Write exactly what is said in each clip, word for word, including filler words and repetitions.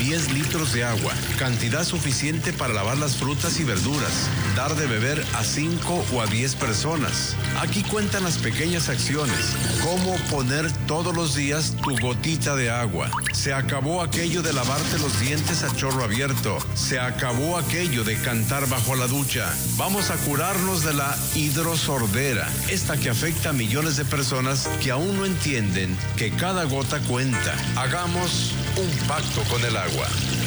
diez litros de agua, cantidad suficiente para lavar las frutas y verduras, dar de beber a cinco o a diez personas. Aquí cuentan las pequeñas acciones, cómo poner todos los días tu gotita de agua. Se acabó aquello de lavarte los dientes a chorro abierto, se acabó aquello de cantar bajo la ducha. Vamos a curarnos de la hidrosordera, esta que afecta a millones de personas que aún no entienden que cada gota cuenta. Hagamos un pacto con el agua.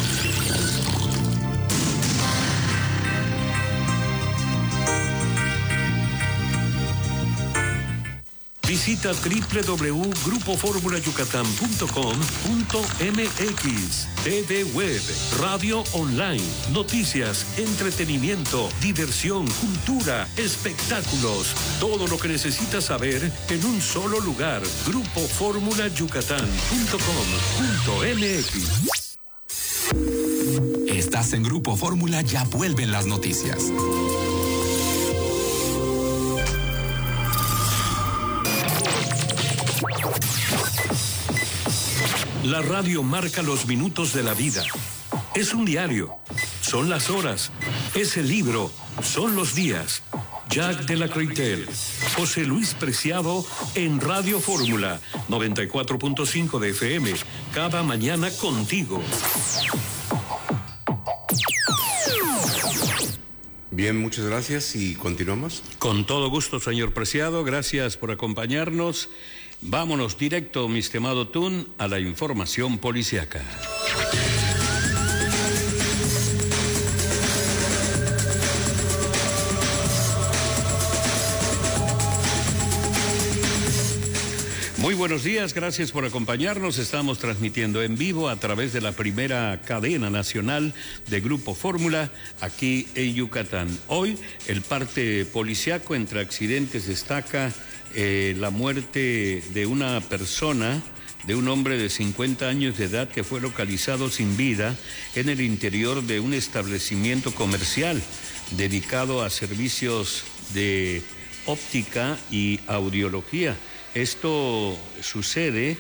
Visita doble u doble u doble u punto grupo formula yucatán punto com punto m x. T V Web, radio online, noticias, entretenimiento, diversión, cultura, espectáculos. Todo lo que necesitas saber en un solo lugar. grupo formula yucatán punto com punto m x. Estás en Grupo Fórmula, ya vuelven las noticias. La radio marca los minutos de la vida. Es un diario. Son las horas. Es el libro. Son los días. Jack de la Creytel. José Luis Preciado en Radio Fórmula noventa y cuatro punto cinco de F M. Cada mañana contigo. Bien, muchas gracias y continuamos. Con todo gusto, señor Preciado. Gracias por acompañarnos. Vámonos directo, mi estimado Tun, a la información policiaca. Muy buenos días, gracias por acompañarnos. Estamos transmitiendo en vivo a través de la primera cadena nacional de Grupo Fórmula aquí en Yucatán. Hoy el parte policiaco entre accidentes destaca eh, la muerte de una persona, de un hombre de cincuenta años de edad que fue localizado sin vida en el interior de un establecimiento comercial dedicado a servicios de óptica y audiología. Esto sucede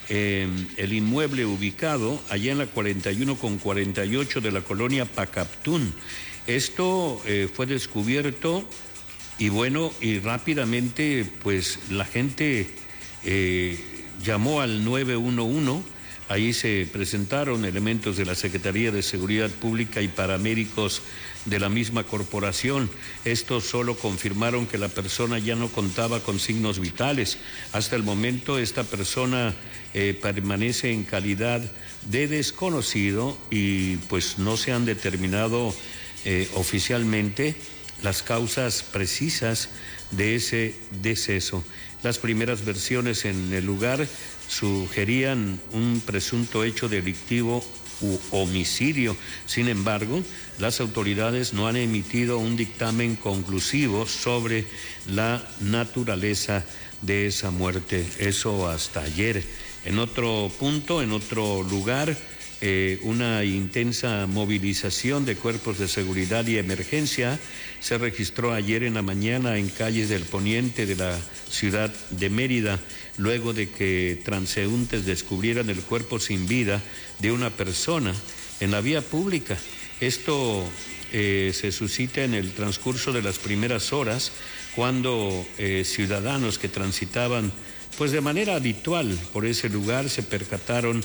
en el inmueble ubicado allá en la cuarenta y uno con cuarenta y ocho de la colonia Pacaptún. Esto eh, fue descubierto y bueno, y rápidamente pues la gente eh, llamó al nueve uno uno. Ahí se presentaron elementos de la Secretaría de Seguridad Pública y paramédicos de la misma corporación. Estos solo confirmaron que la persona ya no contaba con signos vitales. Hasta el momento esta persona eh, permanece en calidad de desconocido y pues no se han determinado eh, oficialmente las causas precisas de ese deceso. Las primeras versiones en el lugar sugerían un presunto hecho delictivo u homicidio. Sin embargo, las autoridades no han emitido un dictamen conclusivo sobre la naturaleza de esa muerte. Eso hasta ayer. En otro punto, en otro lugar, eh, una intensa movilización de cuerpos de seguridad y emergencia se registró ayer en la mañana en calles del poniente de la ciudad de Mérida, luego de que transeúntes descubrieran el cuerpo sin vida de una persona en la vía pública. Esto eh, se suscita en el transcurso de las primeras horas, cuando eh, ciudadanos que transitaban pues de manera habitual por ese lugar se percataron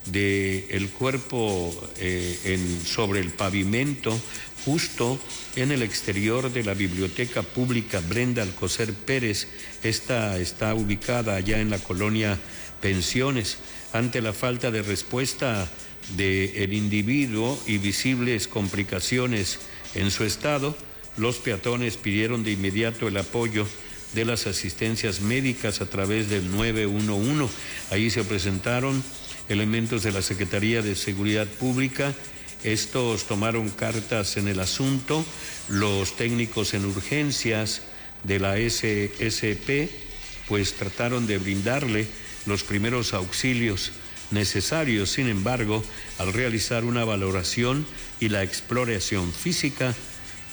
de el cuerpo eh, en, sobre el pavimento justo en el exterior de la Biblioteca Pública Brenda Alcocer Pérez. Esta está ubicada allá en la colonia Pensiones. Ante la falta de respuesta del individuo y visibles complicaciones en su estado, los peatones pidieron de inmediato el apoyo de las asistencias médicas a través del nueve uno uno. Ahí se presentaron elementos de la Secretaría de Seguridad Pública. Estos tomaron cartas en el asunto. Los técnicos en urgencias de la S S P pues trataron de brindarle los primeros auxilios necesarios. Sin embargo, al realizar una valoración y la exploración física,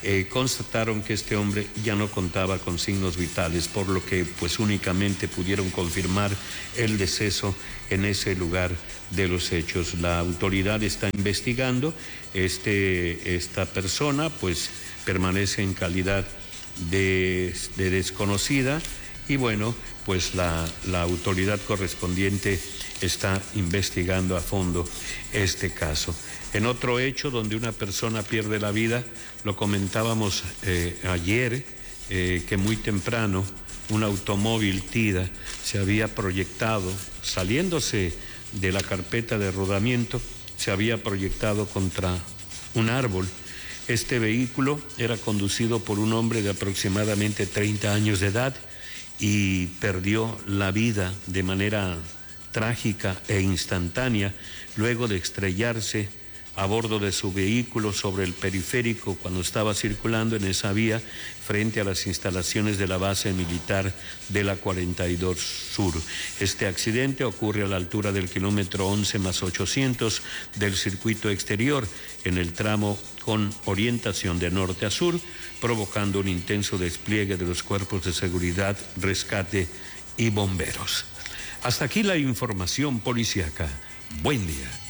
eh, constataron que este hombre ya no contaba con signos vitales, por lo que pues únicamente pudieron confirmar el deceso en ese lugar de los hechos. La autoridad está investigando, este, esta persona pues permanece en calidad de, de desconocida y bueno, pues la, la autoridad correspondiente está investigando a fondo este caso. En otro hecho donde una persona pierde la vida, lo comentábamos eh, ayer, eh, que muy temprano un automóvil Tida se había proyectado, saliéndose de la carpeta de rodamiento, se había proyectado contra un árbol. Este vehículo era conducido por un hombre de aproximadamente treinta años de edad y perdió la vida de manera trágica e instantánea luego de estrellarse a bordo de su vehículo sobre el periférico cuando estaba circulando en esa vía frente a las instalaciones de la base militar de la cuarenta y dos Sur. Este accidente ocurre a la altura del kilómetro once más ochocientos del circuito exterior en el tramo con orientación de norte a sur, provocando un intenso despliegue de los cuerpos de seguridad, rescate y bomberos. Hasta aquí la información policíaca. Buen día.